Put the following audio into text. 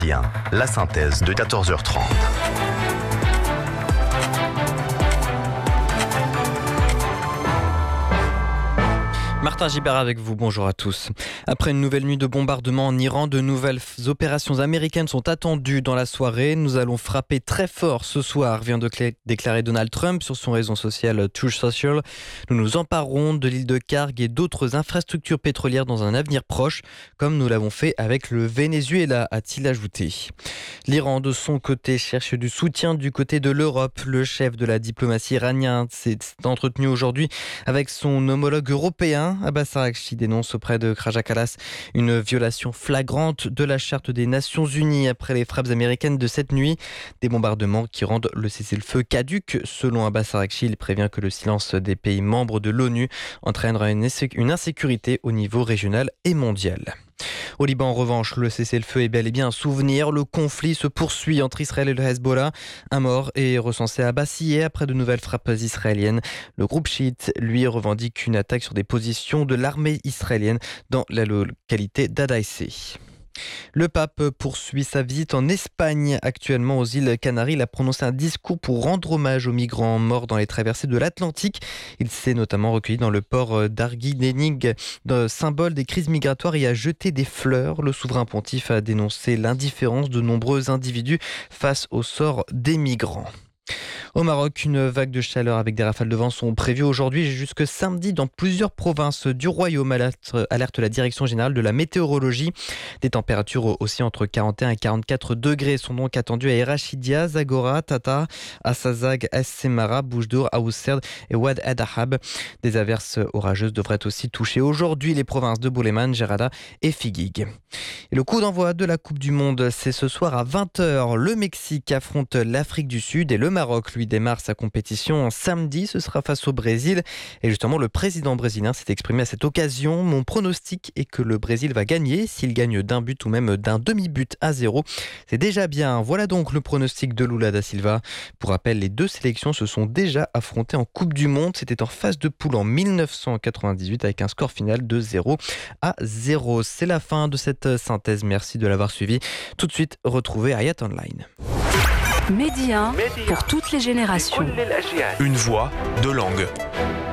Bien, la synthèse de 14h30. Martin Gibert avec vous, bonjour à tous. Après une nouvelle nuit de bombardement en Iran, de nouvelles opérations américaines sont attendues dans la soirée. Nous allons frapper très fort ce soir, vient de déclarer Donald Trump sur son réseau social Truth Social. Nous nous emparerons de l'île de Kharg et d'autres infrastructures pétrolières dans un avenir proche, comme nous l'avons fait avec le Venezuela, a-t-il ajouté. L'Iran, de son côté, cherche du soutien du côté de l'Europe. Le chef de la diplomatie iranien s'est entretenu aujourd'hui avec son homologue européen. Abbas Araghchi dénonce auprès de Raja Kallas une violation flagrante de la Charte des Nations Unies après les frappes américaines de cette nuit. Des bombardements qui rendent le cessez-le-feu caduc. Selon Abbas Araghchi, il prévient que le silence des pays membres de l'ONU entraînera une insécurité au niveau régional et mondial. Au Liban, en revanche, le cessez-le-feu est bel et bien un souvenir. Le conflit se poursuit entre Israël et le Hezbollah. Un mort est recensé à Bassiyeh après de nouvelles frappes israéliennes. Le groupe chiite, lui, revendique une attaque sur des positions de l'armée israélienne dans la localité d'Adaïseh. Le pape poursuit sa visite en Espagne. Actuellement aux îles Canaries, il a prononcé un discours pour rendre hommage aux migrants morts dans les traversées de l'Atlantique. Il s'est notamment recueilli dans le port d'Arguinénig, symbole des crises migratoires, et a jeté des fleurs. Le souverain pontife a dénoncé l'indifférence de nombreux individus face au sort des migrants. Au Maroc, une vague de chaleur avec des rafales de vent sont prévues aujourd'hui jusque samedi dans plusieurs provinces du royaume, alerte la direction générale de la météorologie. Des températures aussi entre 41 et 44 degrés sont donc attendues à Erachidia, Zagora, Tata, Assazag, Es-Semara, Boujdour, Aousserd et Ouad Adahab. Des averses orageuses devraient aussi toucher aujourd'hui les provinces de Bouleman, Gerada et Figuig. Et le coup d'envoi de la Coupe du Monde, c'est ce soir à 20h. Le Mexique affronte l'Afrique du Sud et le Maroc, lui, démarre sa compétition samedi. Ce sera face au Brésil. Et justement, le président brésilien s'est exprimé à cette occasion. Mon pronostic est que le Brésil va gagner. S'il gagne d'un but ou même d'un demi-but à 0, c'est déjà bien. Voilà donc le pronostic de Lula da Silva. Pour rappel, les deux sélections se sont déjà affrontées en Coupe du Monde. C'était en phase de poule en 1998 avec un score final de 0-0. C'est la fin de cette synthèse. Merci de l'avoir suivi. Tout de suite, retrouvez Hayat Online. Média pour toutes les générations. Une voix, deux langues.